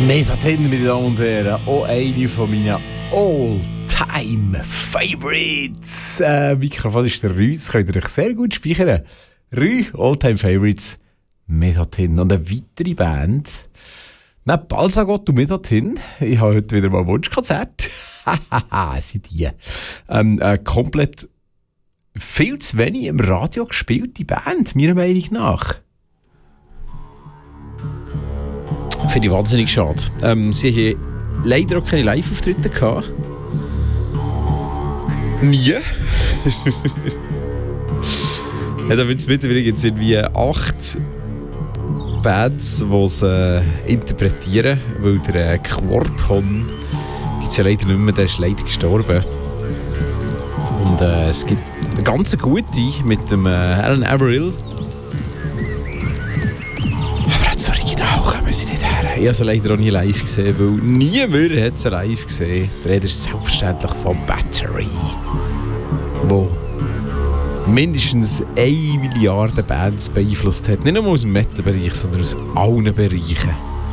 Metatin, meine Damen und Herren, auch eine von meinen All-Time-Favorites. Mikrofon ist der Rü, das könnt ihr euch sehr gut speichern. Rü, All-Time-Favorites, Metatin. Und eine weitere Band, neben Balsagot und Metatin, ich habe heute wieder mal ein Wunschkonzert. Hahaha, sind die. Komplett viel zu wenig im Radio gespielte Band, meiner Meinung nach. Finde ich wahnsinnig schade. Sie haben leider auch keine Live-Auftritte gehabt. Nie. Ja, da wird es mittlerweile irgendwie 8 Bands, die es interpretieren, weil der Quarton gibt es ja leider nicht mehr, der ist leider gestorben. Und es gibt eine ganz gute mit dem Alan Averill. Aber jetzt so genau kommen sie nicht her. Ich habe sie leider auch nie live gesehen, weil niemand hat sie live gesehen. Der Rede ist selbstverständlich von Battery, wo mindestens 1 Milliarde Bands beeinflusst hat. Nicht nur aus dem Metal-Bereich, sondern aus allen Bereichen.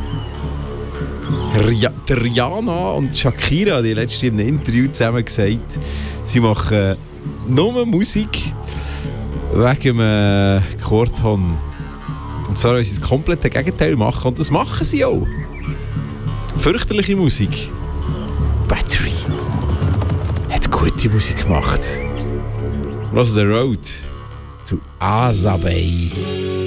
Der Rihanna und Shakira haben letztens in einem Interview zusammen gesagt, sie machen nur Musik wegen dem Quarton. Und zwar, weil sie das komplette Gegenteil machen. Und das machen sie auch. Fürchterliche Musik. Battery hat gute Musik gemacht. Was the road to Azabey.